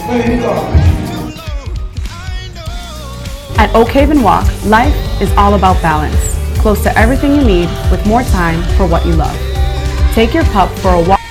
At Oak Haven Walk, life is all about balance. Close to everything you need with more time for what you love. Take your pup for a walk.